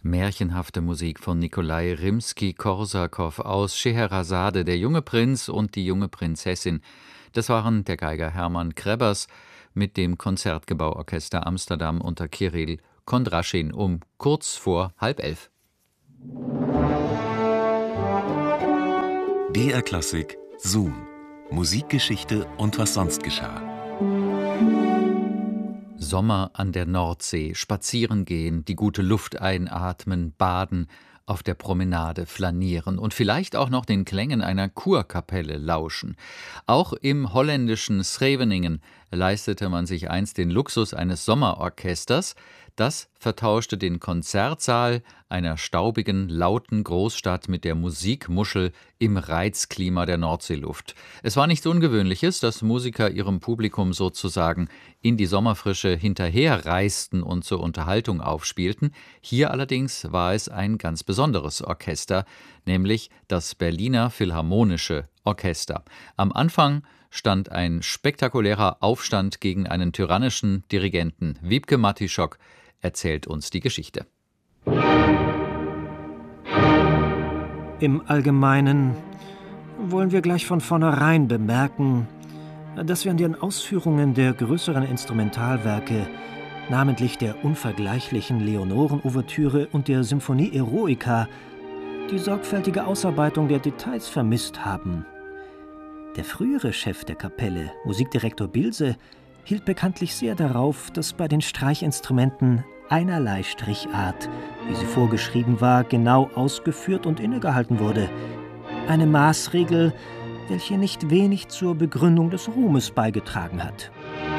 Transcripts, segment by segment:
Märchenhafte Musik von Nikolai Rimski-Korsakow aus Scheherazade, der junge Prinz und die junge Prinzessin. Das waren der Geiger Hermann Krebbers mit dem Konzertgebauorchester Amsterdam unter Kirill Kondraschin um kurz vor 10:30. BR Klassik Zoom. Musikgeschichte und was sonst geschah. Sommer an der Nordsee, spazieren gehen, die gute Luft einatmen, baden, auf der Promenade flanieren und vielleicht auch noch den Klängen einer Kurkapelle lauschen. Auch im holländischen Scheveningen leistete man sich einst den Luxus eines Sommerorchesters. Das vertauschte den Konzertsaal einer staubigen, lauten Großstadt mit der Musikmuschel im Reizklima der Nordseeluft. Es war nichts Ungewöhnliches, dass Musiker ihrem Publikum sozusagen in die Sommerfrische hinterherreisten und zur Unterhaltung aufspielten. Hier allerdings war es ein ganz besonderes Orchester, nämlich das Berliner Philharmonische Orchester. Am Anfang stand ein spektakulärer Aufstand gegen einen tyrannischen Dirigenten. Wiebke Matischok erzählt uns die Geschichte. Im Allgemeinen wollen wir gleich von vornherein bemerken, dass wir an den Ausführungen der größeren Instrumentalwerke, namentlich der unvergleichlichen Leonoren-Ouvertüre und der Symphonie Eroica, die sorgfältige Ausarbeitung der Details vermisst haben. Der frühere Chef der Kapelle, Musikdirektor Bilse, hielt bekanntlich sehr darauf, dass bei den Streichinstrumenten einerlei Strichart, wie sie vorgeschrieben war, genau ausgeführt und innegehalten wurde. Eine Maßregel, welche nicht wenig zur Begründung des Ruhmes beigetragen hat.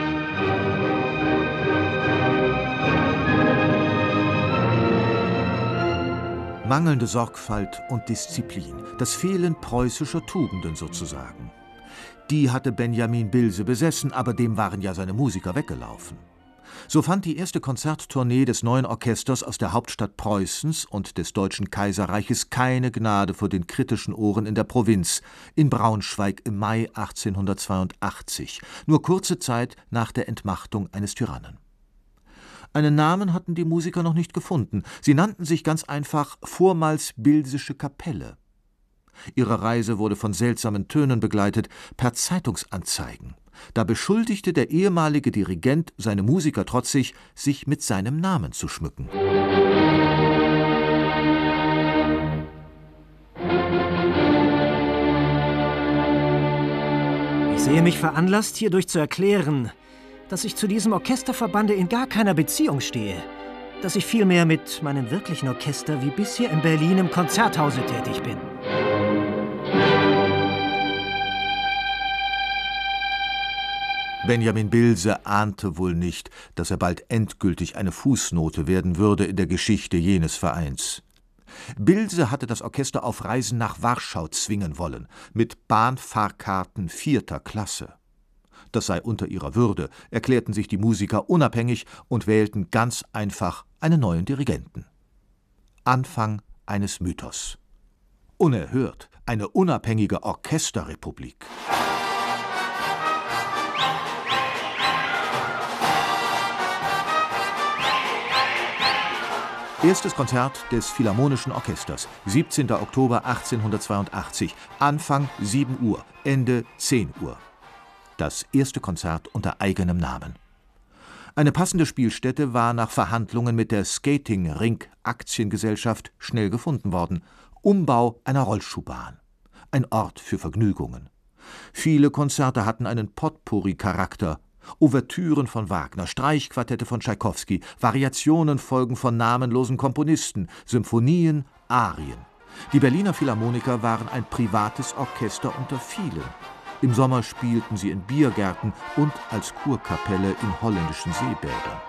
Mangelnde Sorgfalt und Disziplin, das Fehlen preußischer Tugenden sozusagen. Die hatte Benjamin Bilse besessen, aber dem waren ja seine Musiker weggelaufen. So fand die erste Konzerttournee des neuen Orchesters aus der Hauptstadt Preußens und des Deutschen Kaiserreiches keine Gnade vor den kritischen Ohren in der Provinz, in Braunschweig im Mai 1882, nur kurze Zeit nach der Entmachtung eines Tyrannen. Einen Namen hatten die Musiker noch nicht gefunden. Sie nannten sich ganz einfach vormals Bilsische Kapelle. Ihre Reise wurde von seltsamen Tönen begleitet, per Zeitungsanzeigen. Da beschuldigte der ehemalige Dirigent seine Musiker trotzig, sich mit seinem Namen zu schmücken. Ich sehe mich veranlasst, hierdurch zu erklären, dass ich zu diesem Orchesterverbande in gar keiner Beziehung stehe, dass ich vielmehr mit meinem wirklichen Orchester wie bisher in Berlin im Konzerthause tätig bin. Benjamin Bilse ahnte wohl nicht, dass er bald endgültig eine Fußnote werden würde in der Geschichte jenes Vereins. Bilse hatte das Orchester auf Reisen nach Warschau zwingen wollen, mit Bahnfahrkarten 4. Klasse. Das sei unter ihrer Würde, erklärten sich die Musiker unabhängig und wählten ganz einfach einen neuen Dirigenten. Anfang eines Mythos. Unerhört, eine unabhängige Orchesterrepublik. Erstes Konzert des Philharmonischen Orchesters, 17. Oktober 1882, Anfang 7 Uhr, Ende 10 Uhr. Das erste Konzert unter eigenem Namen. Eine passende Spielstätte war nach Verhandlungen mit der Skating-Rink-Aktiengesellschaft schnell gefunden worden. Umbau einer Rollschuhbahn. Ein Ort für Vergnügungen. Viele Konzerte hatten einen Potpourri-Charakter. Ouvertüren von Wagner, Streichquartette von Tschaikowski, Variationen folgen von namenlosen Komponisten, Symphonien, Arien. Die Berliner Philharmoniker waren ein privates Orchester unter vielen. Im Sommer spielten sie in Biergärten und als Kurkapelle in holländischen Seebädern.